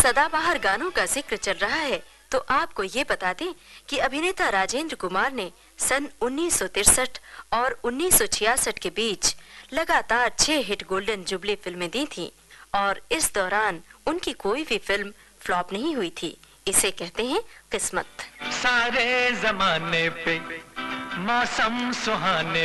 सदाबहार गानों का जिक्र चल रहा है तो आपको ये बता दें कि अभिनेता राजेंद्र कुमार ने सन 1963 और 1966 के बीच लगातार 6 हिट गोल्डन जुबली फिल्में दी थीं और इस दौरान उनकी कोई भी फिल्म फ्लॉप नहीं हुई थी। इसे कहते हैं किस्मत। सारे जमाने पे मौसम सुहाने